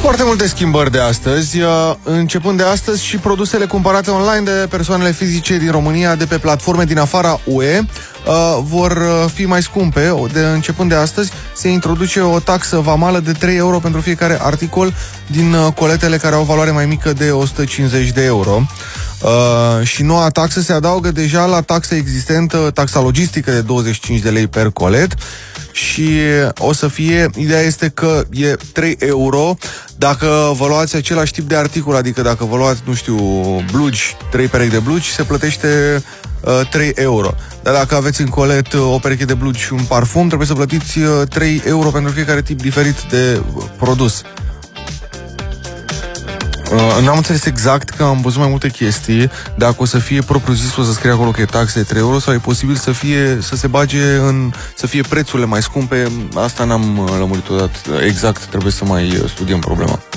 Foarte multe schimbări de astăzi. Începând de astăzi, și produsele cumpărate online de persoanele fizice din România de pe platforme din afara UE vor fi mai scumpe. Începând de astăzi se introduce o taxă vamală de 3 euro pentru fiecare articol din coletele care au valoare mai mică de 150 de euro. Și noua taxă se adaugă deja la taxa existentă, taxa logistică de 25 de lei per colet. Și o să fie, ideea este că e 3 euro dacă vă luați același tip de articol, adică dacă vă luați, nu știu, blugi, 3 perechi de blugi, se plătește 3 euro. Dar dacă aveți în colet o pereche de blugi și un parfum, trebuie să plătiți 3 euro pentru fiecare tip diferit de produs. N-am înțeles exact, că am văzut mai multe chestii. Dacă o să fie propriu-zis, o să scrie acolo că e taxe de 3 euro, sau e posibil să se bage să fie prețurile mai scumpe. Asta n-am lămurit odată exact, trebuie să mai studiem problema.